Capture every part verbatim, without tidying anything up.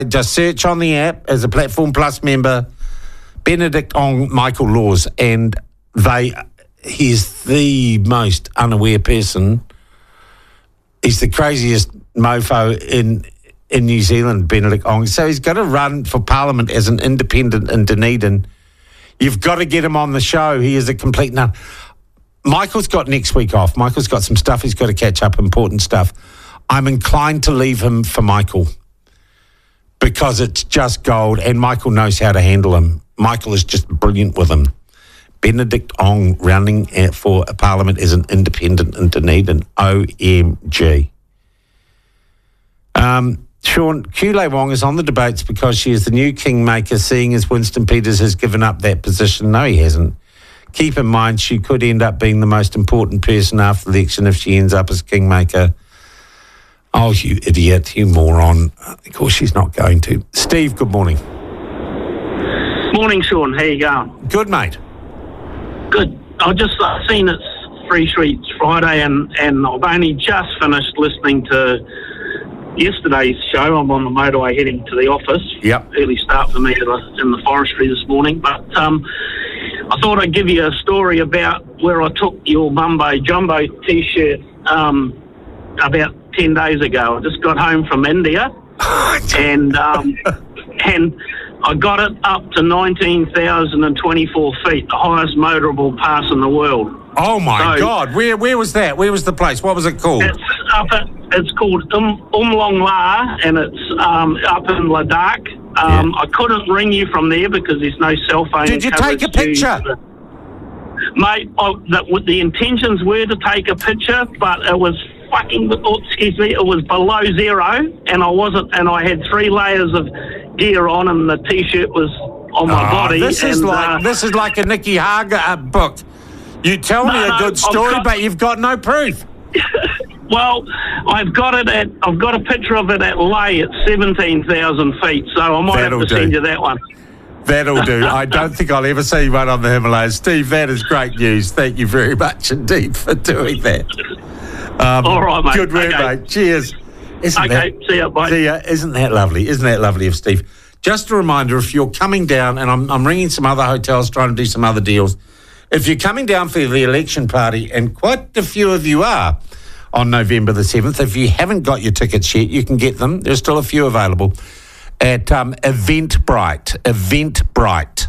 Just search on the app as a Platform Plus member, Benedict Ong Michael Laws, and they, he's the most unaware person. He's the craziest mofo in in New Zealand, Benedict Ong. So he's got to run for Parliament as an independent in Dunedin. You've got to get him on the show. He is a complete nut. Michael's got next week off. Michael's got some stuff he's got to catch up, important stuff. I'm inclined to leave him for Michael because it's just gold, and Michael knows how to handle him. Michael is just brilliant with him. Benedict Ong running for Parliament as an independent in Dunedin. O M G. Um, Sean, Kulei Wong is on the debates because she is the new kingmaker, seeing as Winston Peters has given up that position. No, he hasn't. Keep in mind, she could end up being the most important person after the election if she ends up as kingmaker. Oh, you idiot, you moron. Of course she's not going to. Steve, good morning. Morning, Sean. How you going? Good, mate. Good. I've just uh, seen it's Free Streets Friday, and, and I've only just finished listening to yesterday's show. I'm on the motorway heading to the office. Yep. Early start for me in the forestry this morning. But um, I thought I'd give you a story about where I took your Mumbo Jumbo T-shirt um, about ten days ago. I just got home from India, and um, and I got it up to nineteen thousand twenty-four feet, the highest motorable pass in the world. Oh, my so, God. Where where was that? Where was the place? What was it called? It's up at, it's called Um Umlong La, and it's um, up in Ladakh. Um, yeah. I couldn't ring you from there because there's no cell phone. Did you take a picture? The, mate, I, that, the intentions were to take a picture, but it was fucking, oh, excuse me, it was below zero, and I wasn't, and I had three layers of gear on, and the T-shirt was on my oh, body. This is and, like uh, this is like a Nicky Hager uh, book. You tell no, me a no, good story, got, but you've got no proof. Well, I've got it at, I've got a picture of it at Lay at seventeen thousand feet, so I might That'll have to do. send you that one. That'll do. I don't think I'll ever see one on the Himalayas. Steve, that is great news. Thank you very much indeed for doing that. Um, All right, mate. Good work, okay. mate. Cheers. Isn't okay, that, see ya, bye. See ya. Isn't that lovely? Isn't that lovely of Steve? Just a reminder, if you're coming down, and I'm, I'm ringing some other hotels trying to do some other deals, if you're coming down for the election party, and quite a few of you are, on November the seventh, if you haven't got your tickets yet, you can get them. There's still a few available at um, Eventbrite. Eventbrite.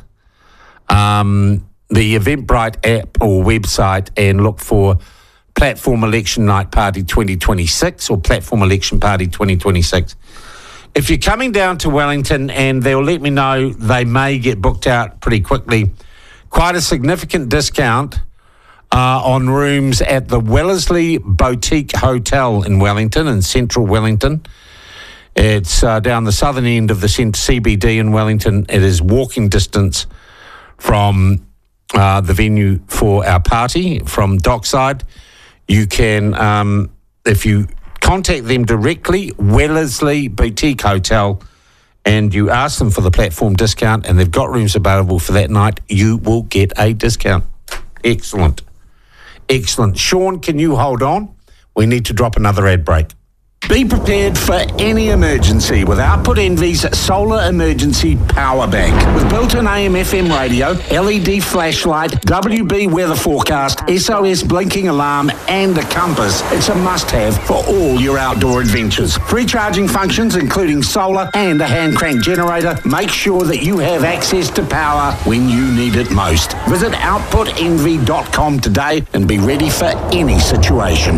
Um, the Eventbrite app or website, and look for Platform Election Night Party twenty twenty-six or Platform Election Party twenty twenty-six. If you're coming down to Wellington, and they'll let me know, they may get booked out pretty quickly, quite a significant discount uh, on rooms at the Wellesley Boutique Hotel in Wellington, in central Wellington. It's uh, down the southern end of the C B D in Wellington. It is walking distance from uh, the venue for our party, from Dockside. You can, um, if you contact them directly, Wellesley Boutique Hotel, and you ask them for the platform discount, and they've got rooms available for that night, you will get a discount. Excellent. Excellent. Sean, can you hold on? We need to drop another ad break. Be prepared for any emergency with Output Envy's Solar Emergency Power Bank. With built-in A M F M radio, L E D flashlight, W B weather forecast, S O S blinking alarm, and a compass, it's a must-have for all your outdoor adventures. Free charging functions, including solar and a hand-crank generator, make sure that you have access to power when you need it most. Visit output envy dot com today and be ready for any situation.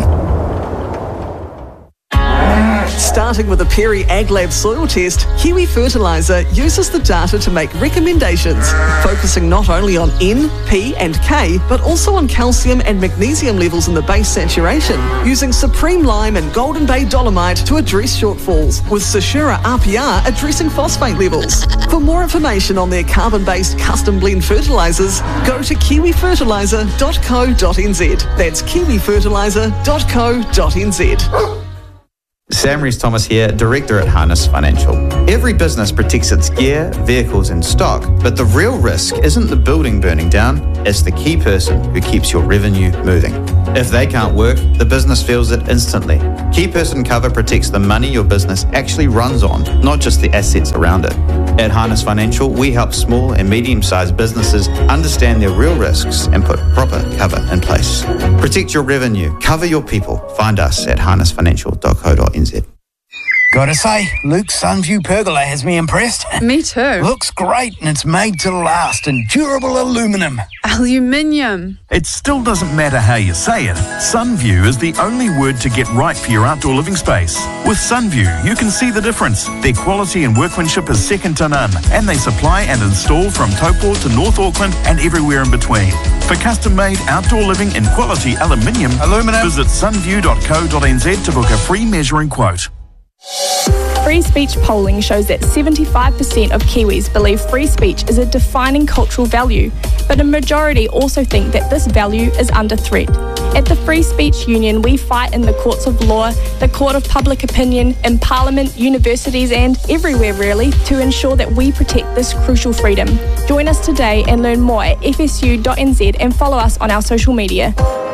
Starting with the Perry AgLab soil test, Kiwi Fertiliser uses the data to make recommendations, focusing not only on N, P and K, but also on calcium and magnesium levels in the base saturation, using Supreme Lime and Golden Bay Dolomite to address shortfalls, with Sashura R P R addressing phosphate levels. For more information on their carbon-based custom blend fertilisers, go to kiwi fertiliser dot co dot n z. That's kiwi fertiliser dot co dot n z. Sam Rees-Thomas here, Director at Harness Financial. Every business protects its gear, vehicles and stock, but the real risk isn't the building burning down, it's the key person who keeps your revenue moving. If they can't work, the business feels it instantly. Key person cover protects the money your business actually runs on, not just the assets around it. At Harness Financial, we help small and medium-sized businesses understand their real risks and put proper cover in place. Protect your revenue, cover your people. Find us at harness financial dot co dot n z. Gotta say, Luke's Sunview pergola has me impressed. Me too. Looks great and it's made to last in durable aluminium. Aluminium. It still doesn't matter how you say it. Sunview is the only word to get right for your outdoor living space. With Sunview, you can see the difference. Their quality and workmanship is second to none, and they supply and install from Taupo to North Auckland and everywhere in between. For custom-made outdoor living in quality aluminium, Aluminum. visit sunview dot co dot n z to book a free measuring quote. Free speech polling shows that seventy-five percent of Kiwis believe free speech is a defining cultural value, but a majority also think that this value is under threat. At the Free Speech Union, we fight in the courts of law, the court of public opinion, in Parliament, universities and everywhere really to ensure that we protect this crucial freedom. Join us today and learn more at f s u dot n z and follow us on our social media.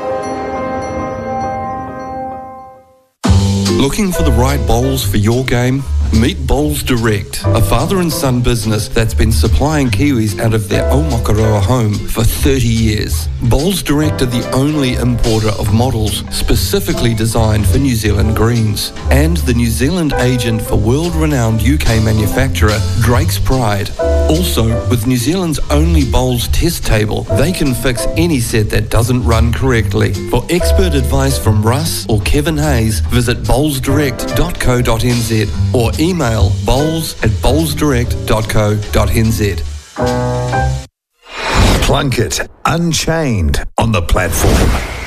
Looking for the right bowls for your game? Meet Bowls Direct, a father and son business that's been supplying Kiwis out of their Aomakaroa home for thirty years. Bowls Direct are the only importer of models specifically designed for New Zealand greens, and the New Zealand agent for world-renowned U K manufacturer Drake's Pride. Also, with New Zealand's only bowls test table, they can fix any set that doesn't run correctly. For expert advice from Russ or Kevin Hayes, visit bowls direct dot co dot n z or email bowls at bowls direct dot co dot n z. Plunkett Unchained on the platform.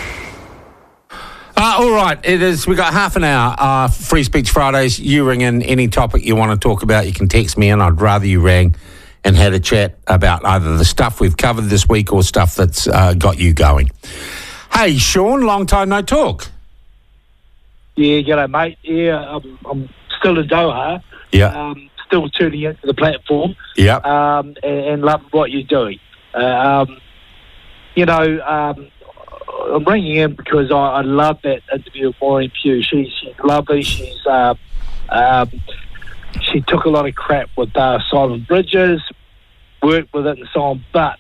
Uh, all right, it is. We've got half an hour. Uh, Free Speech Fridays. You ring in any topic you want to talk about. You can text me in. I'd rather you rang and had a chat about either the stuff we've covered this week or stuff that's uh, got you going. Hey, Sean, long time no talk. Yeah, g'day, mate. Yeah, I'm, I'm still in Doha. Yeah. Um, still tuning into the platform. Yeah. Um, and, and loving what you're doing. Uh, um, you know, um, I'm ringing in because I, I love that interview with Maureen Pugh. She, she's lovely. She's uh, um, she took a lot of crap with uh, Simon Bridges, worked with it and so on. But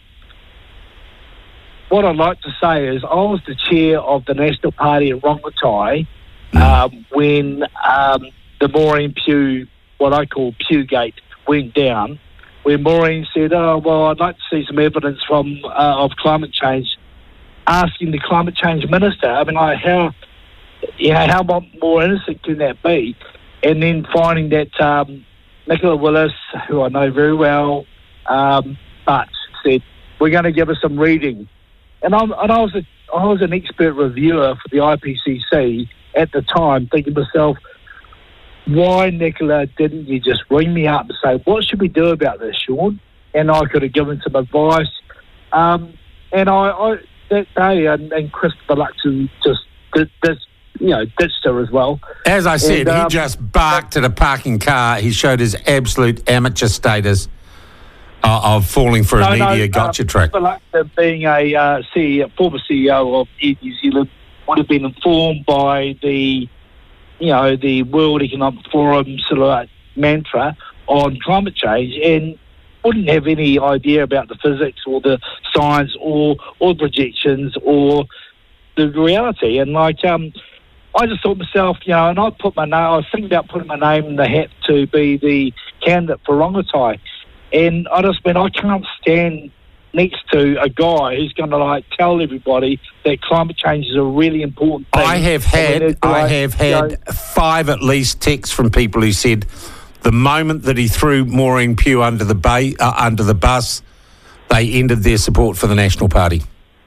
what I'd like to say is I was the chair of the National Party in Rongotai um, when um, the Maureen Pugh, what I call Pewgate, went down, where Maureen said, oh, well, I'd like to see some evidence from uh, of climate change, asking the climate change minister. I mean, like, how, you know, how more innocent can that be? And then finding that um, Nicola Willis, who I know very well, um, but said, we're going to give her some reading. And, I'm, and I was a, I was an expert reviewer for the I P C C at the time, thinking to myself, why, Nicola, didn't you just ring me up and say, what should we do about this, Sean? And I could have given some advice. Um, and I, I that day, and, and Christopher Luxon just did this, you know, ditched her as well. As I said, and, um, he just barked at a parking car. He showed his absolute amateur status uh, of falling for a no, media no, gotcha um, trick. Christopher Luxon, being a uh, C E O, former C E O of Air New Zealand, would have been informed by the, you know, the World Economic Forum sort of like mantra on climate change, and wouldn't have any idea about the physics or the science or or projections or the reality. And like, um, I just thought to myself, you know, and I put my name, I was thinking about putting my name in the hat to be the candidate for Rongotai. And I just went, I can't stand next to a guy who's going to like tell everybody that climate change is a really important thing. I have had, I like, have had you know, five at least texts from people who said the moment that he threw Maureen Pugh under the bay, uh, under the bus, they ended their support for the National Party.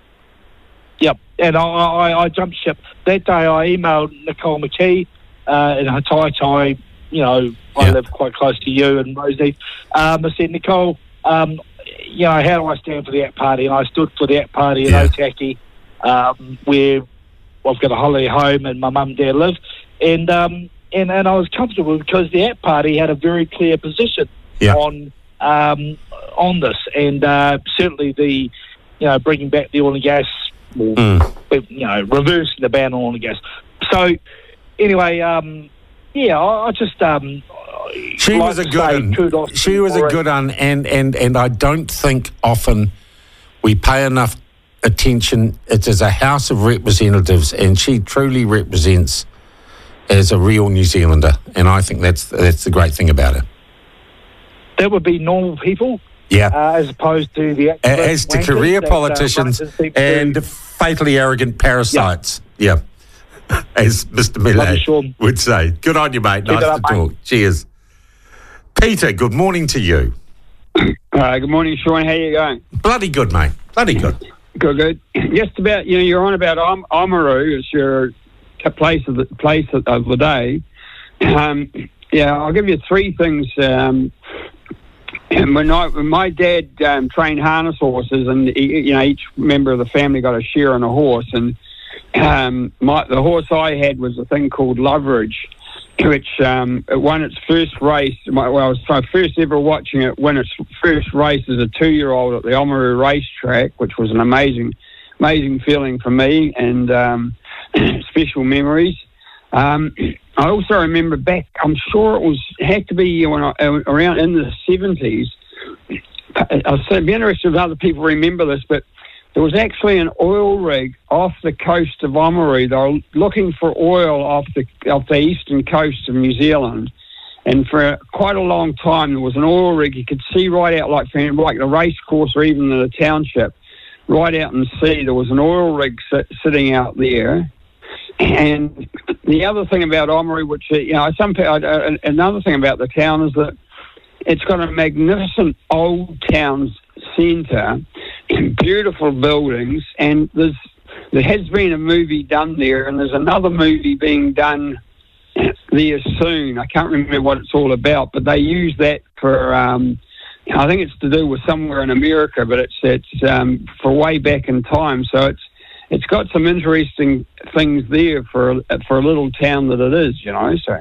Yep, and I, I, I jumped ship. That day I emailed Nicole McKee uh, in Hataitai, you know, I yep. live quite close to you and Rosie. Um, I said, Nicole, um, you know, how do I stand for the A C T Party? And I stood for the A C T Party in yeah. Otaki, um, where I've got a holiday home and my mum and dad live. And um, and, and I was comfortable because the A P Party had a very clear position yeah. on um, on this, and uh, certainly the you know bringing back the oil and gas, or, mm. you know, reversing the ban on oil and gas. So anyway, um, yeah, I, I just um, she like was a good one. She was a good one, and and and I don't think often we pay enough attention. It is a House of Representatives, and she truly represents as a real New Zealander, and I think that's that's the great thing about it. That would be normal people, yeah, uh, as opposed to the as to career that, politicians uh, and to... fatally arrogant parasites. Yeah, yeah. As Mister Millet would say. Good on you, mate. Keep nice to up, talk. Mate. Cheers, Peter. Good morning to you. Uh, good morning, Sean. How you going? Bloody good, mate. Bloody good. Good, good. Just about, you know, you're on about Om- Oamaru as your place of the place of, of the day. Um, yeah, I'll give you three things. Um, and when, I, when my dad um, trained harness horses, and he, you know, each member of the family got a share on a horse, and um, my, the horse I had was a thing called Loveridge, which um, it won its first race. Well, I was first ever watching it win its first race as a two-year-old at the Oamaru racetrack, which was an amazing, amazing feeling for me, and um, special memories. Um, I also remember back, I'm sure it was had to be when I, around in the seventies. I'd be interested if other people remember this, but there was actually an oil rig off the coast of Oamaru. They were looking for oil off the off the eastern coast of New Zealand, and for quite a long time there was an oil rig. You could see right out, like like the race course or even the township, right out in the sea. There was an oil rig sit, sitting out there. And the other thing about Oamaru, which, you know, some uh, another thing about the town is that it's got a magnificent old town centre, beautiful buildings, and there's there has been a movie done there, and there's another movie being done there soon. I can't remember what it's all about, but they use that for, um, I think it's to do with somewhere in America, but it's it's um, for way back in time, so it's it's got some interesting things there for a, for a little town that it is, you know. So,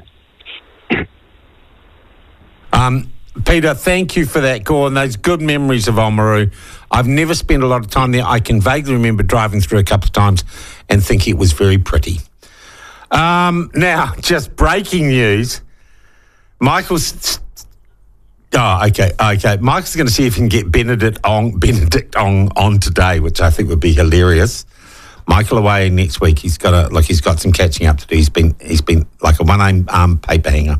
um, Peter, thank you for that call and those good memories of Oamaru. I've never spent a lot of time there. I can vaguely remember driving through a couple of times and thinking it was very pretty. Um, now, just breaking news. Michael's... Oh, okay, okay. Michael's going to see if he can get Benedict on, Benedict on, on today, which I think would be hilarious. Michael away next week. He's got a like. He's got some catching up to do. He's been he's been like a one-arm um, paper hanger.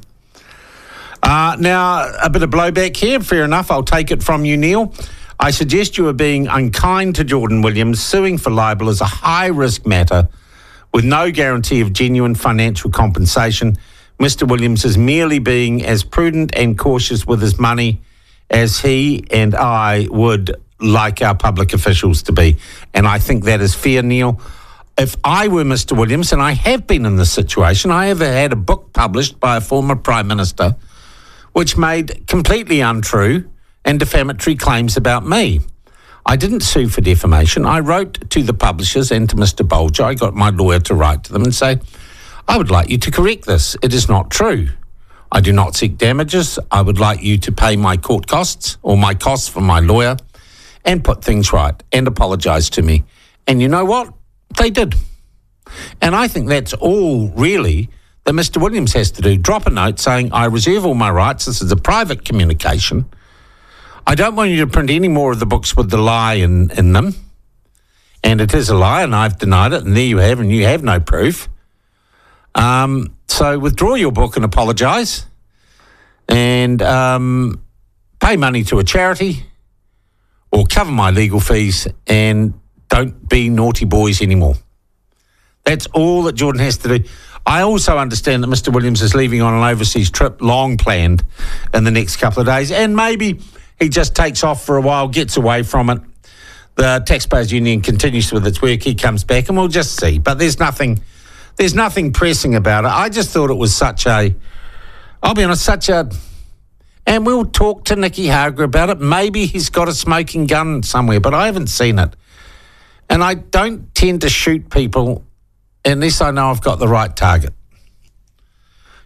Uh, now a bit of blowback here. Fair enough. I'll take it from you, Neil. I suggest you are being unkind to Jordan Williams. Suing for libel is a high-risk matter with no guarantee of genuine financial compensation. Mister Williams is merely being as prudent and cautious with his money as he and I would like our public officials to be. And I think that is fair, Neil. If I were Mister Williams, and I have been in this situation, I have had a book published by a former Prime Minister which made completely untrue and defamatory claims about me. I didn't sue for defamation. I wrote to the publishers and to Mister Bolger. I got my lawyer to write to them and say, I would like you to correct this. It is not true. I do not seek damages. I would like you to pay my court costs or my costs for my lawyer and put things right and apologise to me. And you know what? They did. And I think that's all really that Mister Williams has to do. Drop a note saying, I reserve all my rights. This is a private communication. I don't want you to print any more of the books with the lie in, in them. And it is a lie, and I've denied it, and there you have, and you have no proof. Um, so withdraw your book and apologise, and um, pay money to a charity or cover my legal fees, and don't be naughty boys anymore. That's all that Jordan has to do. I also understand that Mister Williams is leaving on an overseas trip, long planned, in the next couple of days, and maybe he just takes off for a while, gets away from it. The Taxpayers Union continues with its work. He comes back, and we'll just see. But there's nothing... There's nothing pressing about it. I just thought it was such a, I'll be honest, such a, and we'll talk to Nicky Hager about it. Maybe he's got a smoking gun somewhere, but I haven't seen it. And I don't tend to shoot people unless I know I've got the right target.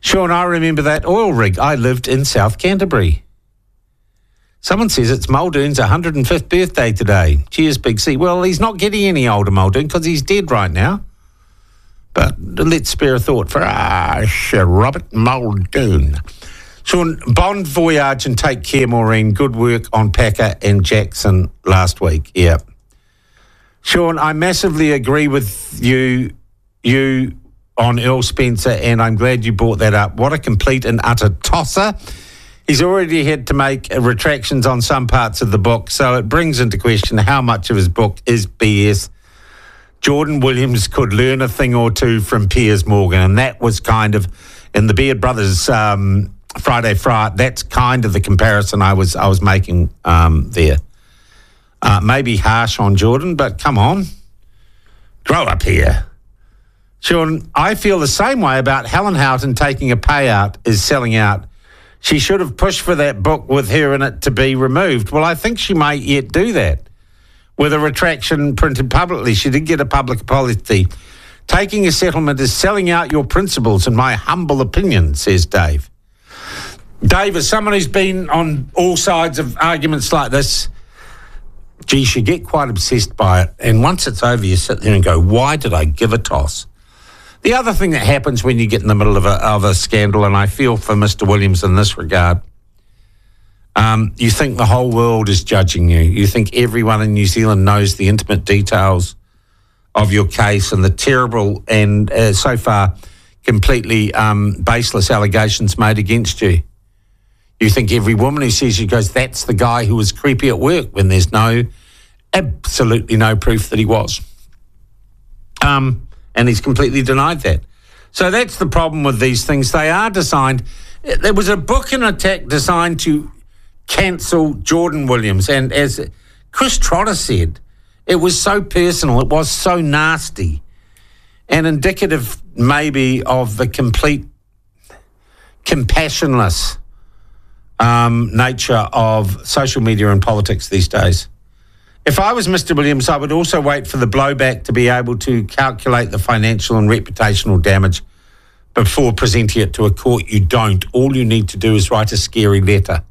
Sean, I remember that oil rig. I lived in South Canterbury. Someone says it's Muldoon's one hundred fifth birthday today. Cheers, Big C. Well, he's not getting any older, Muldoon, because he's dead right now. But let's spare a thought for ah, Sir Robert Muldoon. Sean, bon voyage and take care, Maureen. Good work on Packer and Jackson last week. Yeah. Sean, I massively agree with you, you on Earl Spencer, and I'm glad you brought that up. What a complete and utter tosser. He's already had to make retractions on some parts of the book, so it brings into question how much of his book is B S. Jordan Williams could learn a thing or two from Piers Morgan, and that was kind of, in the Beard Brothers um, Friday Fright, that's kind of the comparison I was I was making um, there. Uh, maybe harsh on Jordan, but come on, grow up here. Sean, I feel the same way about Helen Houghton taking a payout is selling out. She should have pushed for that book with her in it to be removed. Well, I think she may yet do that with a retraction printed publicly. She did get a public apology. Taking a settlement is selling out your principles, in my humble opinion, says Dave. Dave, as someone who's been on all sides of arguments like this, geez, you get quite obsessed by it. And once it's over, you sit there and go, why did I give a toss? The other thing that happens when you get in the middle of a, of a scandal, and I feel for Mister Williams in this regard, um, you think the whole world is judging you. You think everyone in New Zealand knows the intimate details of your case and the terrible and uh, so far completely um, baseless allegations made against you. You think every woman who sees you goes, that's the guy who was creepy at work, when there's no, absolutely no proof that he was. Um... And he's completely denied that. So that's the problem with these things. They are designed. There was a book in attack designed to cancel Jordan Williams. And as Chris Trotter said, it was so personal. It was so nasty and indicative maybe of the complete compassionless um, nature of social media and politics these days. If I was Mister Williams, I would also wait for the blowback to be able to calculate the financial and reputational damage before presenting it to a court. You don't. All you need to do is write a scary letter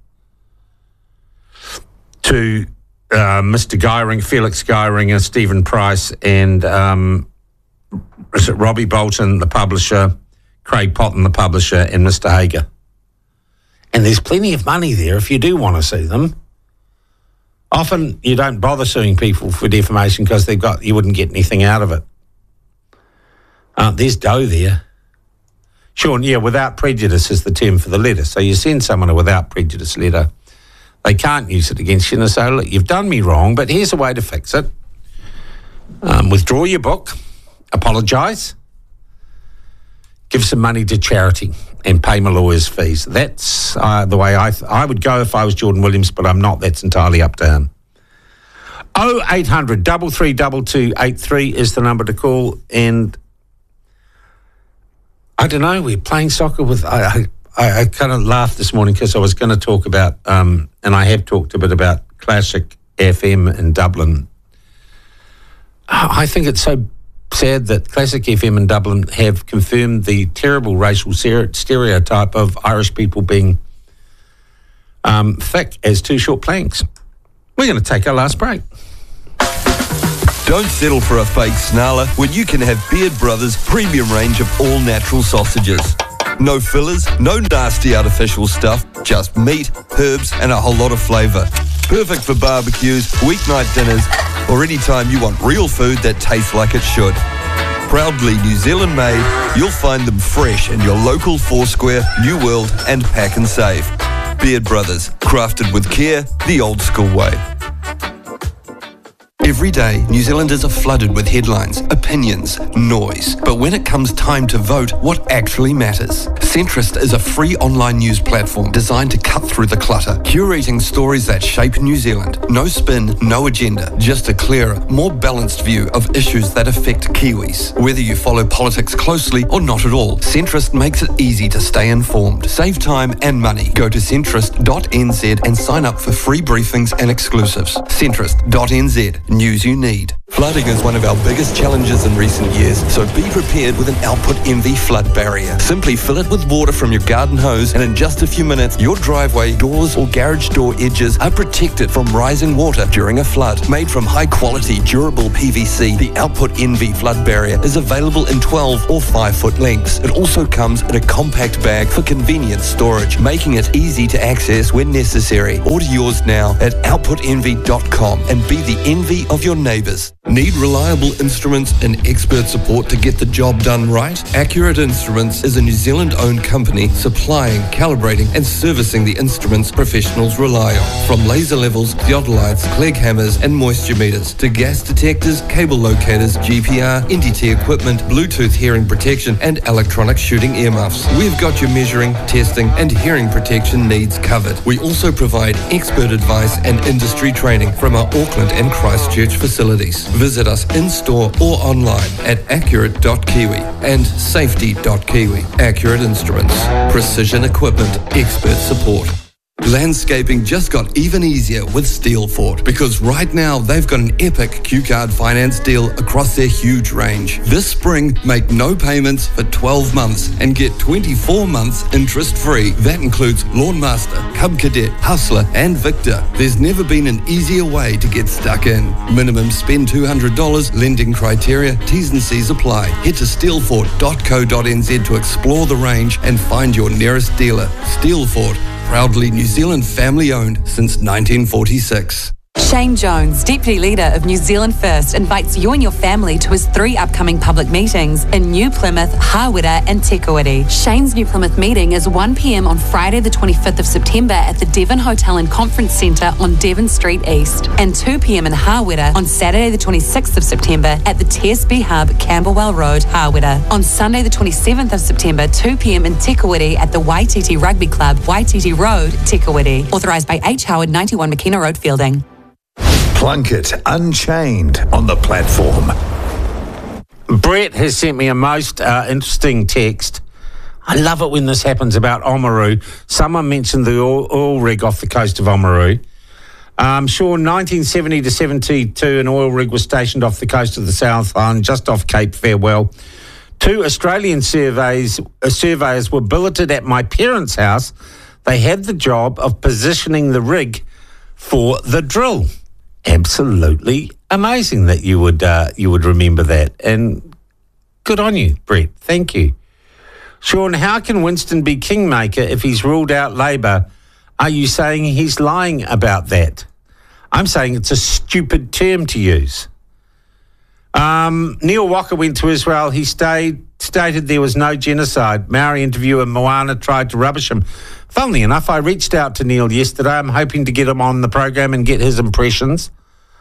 to uh, Mister Geiring, Felix Geiringer, Stephen Price, and um, is it Robbie Bolton, the publisher, Craig Potton, the publisher, and Mister Hager. And there's plenty of money there if you do want to sue them. Often you don't bother suing people for defamation because they've got you wouldn't get anything out of it. Uh, there's dough there. Sean, yeah, without prejudice is the term for the letter. So you send someone a without prejudice letter. They can't use it against you and say, look, you've done me wrong, but here's a way to fix it. Um, withdraw your book, apologise, give some money to charity and pay my lawyer's fees. That's uh, the way I th- I would go if I was Jordan Williams, but I'm not. That's entirely up to him. oh eight hundred, three three two two eight three is the number to call. And I don't know, we're playing soccer with... I, I, I kind of laughed this morning because I was going to talk about, um, and I have talked a bit about Classic F M in Dublin. I think it's so sad that Classic F M in Dublin have confirmed the terrible racial stereotype of Irish people being um, thick as two short planks. We're going to take our last break. Don't settle for a fake snarler when you can have Beard Brothers' premium range of all-natural sausages. No fillers, no nasty artificial stuff, just meat, herbs and a whole lot of flavour. Perfect for barbecues, weeknight dinners, or any time you want real food that tastes like it should. Proudly New Zealand made, you'll find them fresh in your local Foursquare, New World and Pack and Save. Beard Brothers, crafted with care, the old school way. Every day, New Zealanders are flooded with headlines, opinions, noise. But when it comes time to vote, what actually matters? Centrist is a free online news platform designed to cut through the clutter, curating stories that shape New Zealand. No spin, no agenda, just a clearer, more balanced view of issues that affect Kiwis. Whether you follow politics closely or not at all, Centrist makes it easy to stay informed, save time and money. Go to centrist dot n z and sign up for free briefings and exclusives. centrist dot n z. News you need. Flooding is one of our biggest challenges in recent years, so be prepared with an Output Envy flood barrier. Simply fill it with water from your garden hose, and in just a few minutes, your driveway, doors or garage door edges are protected from rising water during a flood. Made from high-quality, durable P V C, the Output Envy flood barrier is available in twelve or five foot lengths. It also comes in a compact bag for convenient storage, making it easy to access when necessary. Order yours now at output envy dot com and be the envy of your neighbours. Need reliable instruments and expert support to get the job done right? Accurate Instruments is a New Zealand-owned company supplying, calibrating and servicing the instruments professionals rely on. From laser levels, theodolites, Clegg hammers and moisture meters to gas detectors, cable locators, G P R, N D T equipment, Bluetooth hearing protection and electronic shooting earmuffs. We've got your measuring, testing and hearing protection needs covered. We also provide expert advice and industry training from our Auckland and Christchurch facilities. Visit us in-store or online at accurate dot kiwi and safety dot kiwi. Accurate Instruments. Precision equipment. Expert support. Landscaping just got even easier with Steelfort because right now they've got an epic Q Card finance deal across their huge range. This spring, make no payments for twelve months and get twenty-four months interest-free. That includes Lawnmaster, Cub Cadet, Hustler and Victor. There's never been an easier way to get stuck in. Minimum spend two hundred dollars, lending criteria, T's and C's apply. Head to steelfort dot co dot n z to explore the range and find your nearest dealer. Steelfort, proudly New Zealand family-owned since nineteen forty-six. Shane Jones, Deputy Leader of New Zealand First, invites you and your family to his three upcoming public meetings in New Plymouth, Hawera and Te Kuiti. Shane's New Plymouth meeting is one p m on Friday the twenty-fifth of September at the Devon Hotel and Conference Centre on Devon Street East, and two p m in Hawera on Saturday the twenty-sixth of September at the T S B Hub, Camberwell Road, Hawera. On Sunday the twenty-seventh of September, two p m in Te Kuiti at the Waititi Rugby Club, Waititi Road, Te Kuiti. Authorised by H. Howard, ninety-one McKenna Road, Fielding. Plunkett Unchained on the platform. Brett has sent me a most uh, interesting text. I love it when this happens about Oamaru. Someone mentioned the oil, oil rig off the coast of Oamaru. Um, sure, nineteen seventy to seventy-two, an oil rig was stationed off the coast of the South Island, just off Cape Farewell. Two Australian surveys, uh, surveyors were billeted at my parents' house. They had the job of positioning the rig for the drill. Absolutely amazing that you would uh, you would remember that, and good on you, Brett. Thank you. Sean, how can Winston be kingmaker if he's ruled out Labor? Are you saying he's lying about that? I'm saying it's a stupid term to use. Um, Neil Walker went to Israel. He stayed, stated there was no genocide. Maori interviewer Moana tried to rubbish him. Funnily enough, I reached out to Neil yesterday. I'm hoping to get him on the program and get his impressions.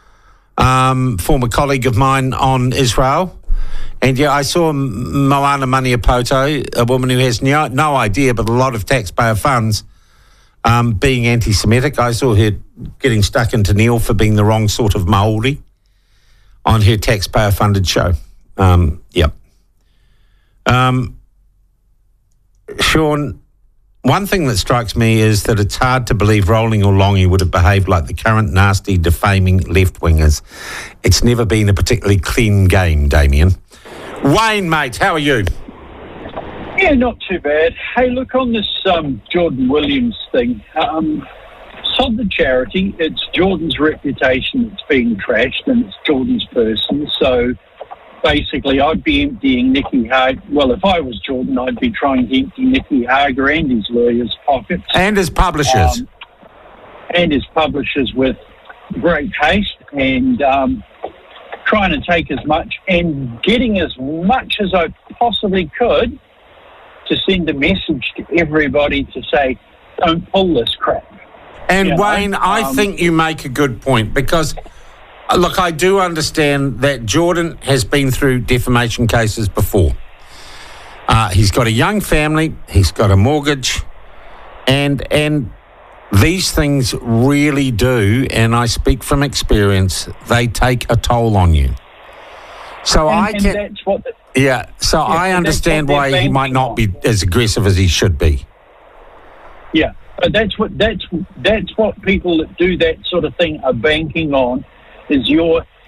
Um, former colleague of mine on Israel. And yeah, I saw Moana Maniapoto, a woman who has no, no idea but a lot of taxpayer funds, um, being anti-Semitic. I saw her getting stuck into Neil for being the wrong sort of Māori on her taxpayer-funded show. Um, yep. Um, Sean, one thing that strikes me is that it's hard to believe Rowling or Longy would have behaved like the current nasty, defaming left-wingers. It's never been a particularly clean game, Damien. Wayne, mate, how are you? Yeah, not too bad. Hey, look, on this um, Jordan Williams thing, um, sod the charity. It's Jordan's reputation that's being trashed, and it's Jordan's person. So basically, I'd be emptying Nicky Hager. Well, if I was Jordan, I'd be trying to empty Nicky Hager and his lawyers' pockets. And his publishers. Um, and his publishers with great haste, and um, trying to take as much and getting as much as I possibly could to send a message to everybody to say, don't pull this crap. And you know, Wayne, I um, think you make a good point because, look, I do understand that Jordan has been through defamation cases before. Uh, he's got a young family, he's got a mortgage, and and these things really do, and I speak from experience, they take a toll on you. So and, I and can, that's what the, yeah. So yeah, I understand why he might not on. be as aggressive as he should be. Yeah, but that's what that's that's what people that do that sort of thing are banking on, is your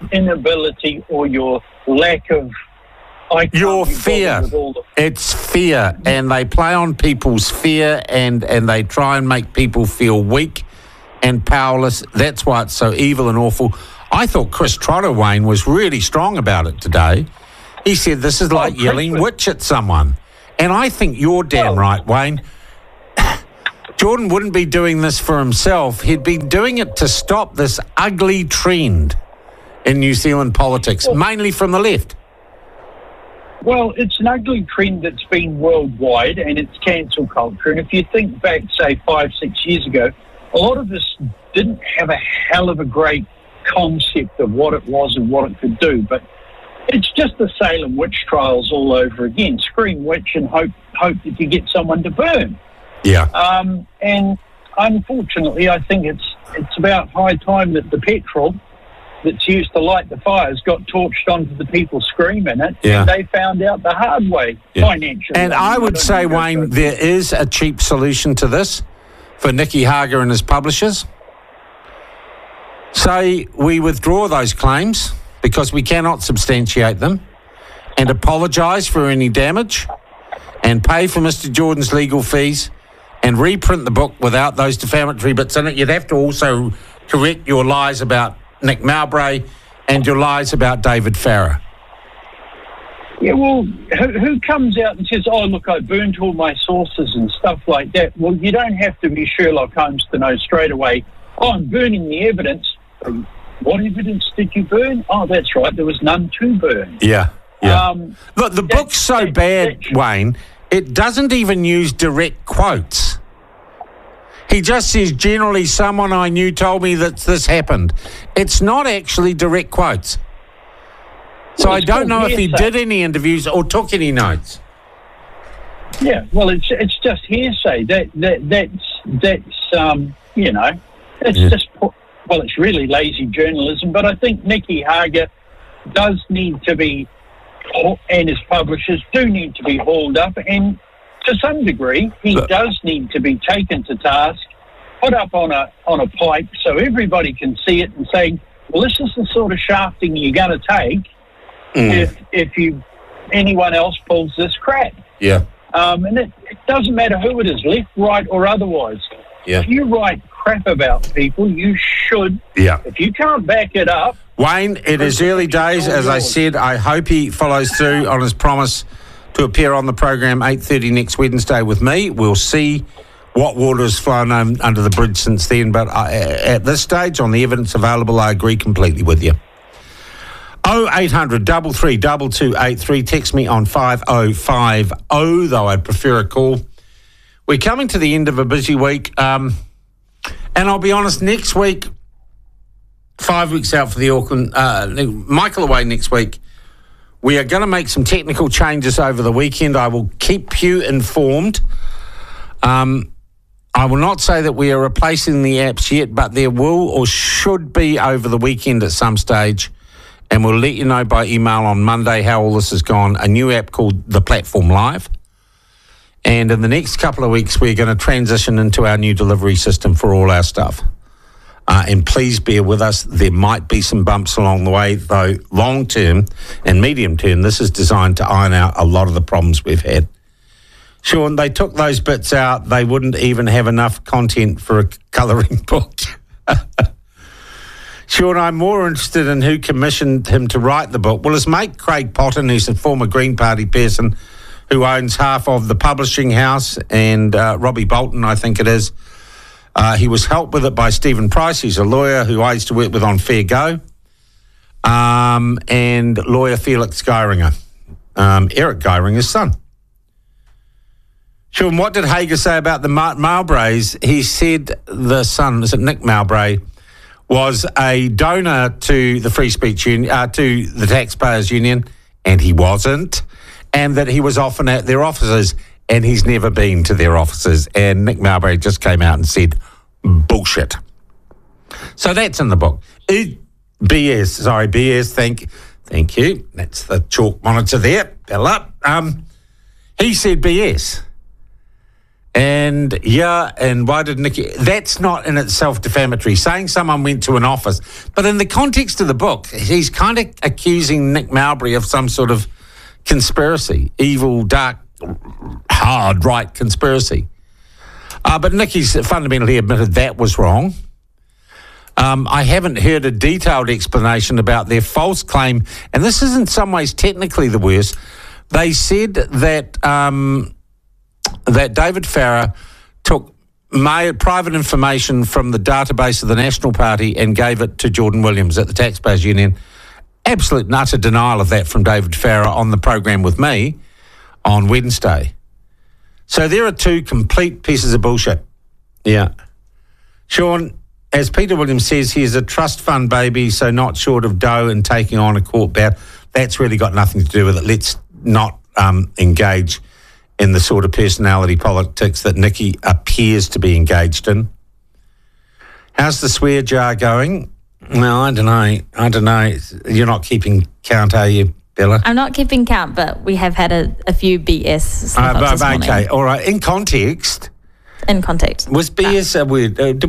inability or your lack of... I can't Your be fear. bothered with all the It's fear, and they play on people's fear, and, and they try and make people feel weak and powerless. That's why it's so evil and awful. I thought Chris Trotter, Wayne, was really strong about it today. He said this is like Oh, yelling Chris was- witch at someone. And I think you're damn Well- right, Wayne. Jordan wouldn't be doing this for himself. He'd be doing it to stop this ugly trend in New Zealand politics, mainly from the left. Well, it's an ugly trend that's been worldwide, and it's cancel culture. And if you think back, say, five, six years ago, a lot of us didn't have a hell of a great concept of what it was and what it could do. But it's just the Salem witch trials all over again. Scream witch and hope hope that you get someone to burn. Yeah. Um, and unfortunately, I think it's it's about high time that the petrol that's used to light the fires got torched onto the people screaming it, Yeah. and they found out the hard way Yeah. financially. And I would don't say, think that's Wayne, right. there is a cheap solution to this for Nicky Hager and his publishers. Say we withdraw those claims because we cannot substantiate them, and apologise for any damage, and pay for Mister Jordan's legal fees, and reprint the book without those defamatory bits in it. You'd have to also correct your lies about Nick Mowbray and your lies about David Farrer. Yeah, well, who, who comes out and says, oh, look, I burnt all my sources and stuff like that? Well, you don't have to be Sherlock Holmes to know straight away, oh, I'm burning the evidence. Um, what evidence did you burn? Oh, that's right, there was none to burn. Yeah, yeah. Um, Look, the book's so bad, Wayne, it doesn't even use direct quotes. He just says, generally, someone I knew told me that this happened. It's not actually direct quotes. So Well, I it's don't called know if he hearsay. did any interviews or took any notes. Yeah, well, it's it's just hearsay. That that that's that's um, you know, it's Yeah. just po- well, it's really lazy journalism. But I think Nicky Hager does need to be, and his publishers do need to be hauled up, and to some degree, he Look. does need to be taken to task, put up on a on a pike so everybody can see it and say, well, this is the sort of shafting you're going to take if if you anyone else pulls this crap. Yeah. Um, and it, it doesn't matter who it is, left, right, or otherwise. Yeah. If you write crap about people, you should. Yeah. If you can't back it up, Wayne, it is early days. As I said, I hope he follows through on his promise to appear on the program eight thirty next Wednesday with me. We'll see what water has flown un- under the bridge since then. But I, at this stage, on the evidence available, I agree completely with you. oh eight hundred, three three two two eight three. Text me on five oh five oh, though I'd prefer a call. We're coming to the end of a busy week. Um, and I'll be honest, next week, five weeks out for the Auckland, uh, Michael away next week. We are going to make some technical changes over the weekend. I will keep you informed. Um, I will not say that we are replacing the apps yet, but there will or should be over the weekend at some stage. And we'll let you know by email on Monday how all this has gone. A new app called The Platform Live. And in the next couple of weeks, we're going to transition into our new delivery system for all our stuff. Uh, and please bear with us. There might be some bumps along the way, though long term and medium term, this is designed to iron out a lot of the problems we've had. Sean, they took those bits out. They wouldn't even have enough content for a colouring book. Sean, I'm more interested in who commissioned him to write the book. Well, his mate Craig Potton, who's a former Green Party person who owns half of the publishing house, and uh, Robbie Bolton, I think it is. Uh, he was helped with it by Stephen Price. He's a lawyer who I used to work with on Fair Go. Um, and lawyer Felix Geiringer, um, Eric Geiringer's son. Sean, what did Hager say about the Ma- Mowbrays? He said the son, is it Nick Mowbray, was a donor to the Free Speech Union, uh, to the Taxpayers Union, and he wasn't, and that he was often at their offices, and he's never been to their offices. And Nick Mowbray just came out and said, bullshit. So that's in the book. It, B S, sorry, B S, thank, thank you. That's the chalk monitor there. Bell up. Um, he said B S. And yeah, and why did Nikki... That's not in itself defamatory, saying someone went to an office. But in the context of the book, he's kind of accusing Nick Mowbray of some sort of conspiracy, evil, dark, hard right conspiracy. Uh, but Nikki's fundamentally admitted that was wrong. Um, I haven't heard a detailed explanation about their false claim, and this is in some ways technically the worst. They said that um, that David Farrer took my private information from the database of the National Party and gave it to Jordan Williams at the Taxpayers Union. Absolute and utter denial of that from David Farrer on the program with me on Wednesday. So there are two complete pieces of bullshit. Yeah. Sean, as Peter Williams says, he is a trust fund baby, so not short of dough and taking on a court bout. That's really got nothing to do with it. Let's not um, engage in the sort of personality politics that Nikki appears to be engaged in. How's the swear jar going? No, I don't know. I don't know. You're not keeping count, are you, Bella? I'm not keeping count, but we have had a, a few B S Uh, slip-ups this okay, morning. all right. In context... In context. Was B S uh, a word? Uh,